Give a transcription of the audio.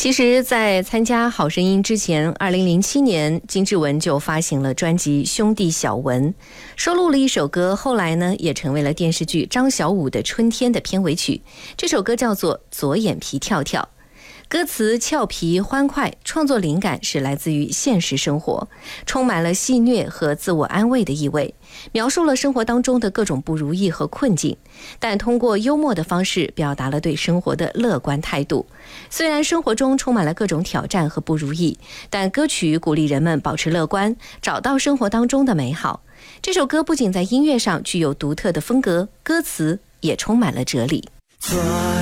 其实在参加好声音之前，2007年金志文就发行了专辑《兄弟小文》，收录了一首歌，后来呢也成为了电视剧张小武的《春天》的片尾曲。这首歌叫做《左眼皮跳跳》，歌词俏皮欢快，创作灵感是来自于现实生活，充满了戏谑和自我安慰的意味，描述了生活当中的各种不如意和困境，但通过幽默的方式表达了对生活的乐观态度。虽然生活中充满了各种挑战和不如意，但歌曲鼓励人们保持乐观，找到生活当中的美好。这首歌不仅在音乐上具有独特的风格，歌词也充满了哲理。 左